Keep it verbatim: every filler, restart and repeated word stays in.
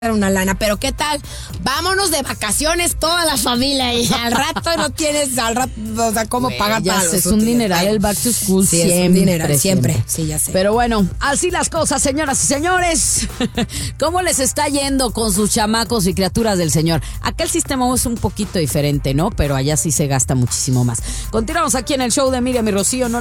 una lana, pero ¿qué tal? Vámonos de vacaciones toda la familia y al rato no tienes, al rato, o sea, ¿cómo pagar para los Es un dineral el back to school, sí, siempre, es un dineral, siempre. siempre, sí, ya sé. Pero bueno, así las cosas, señoras y señores. ¿Cómo les está yendo con sus chamacos y criaturas del Señor? Acá el sistema es un poquito diferente, ¿no? Pero allá sí se gasta muchísimo más. Continuamos aquí en el show de Miriam y Rocío, no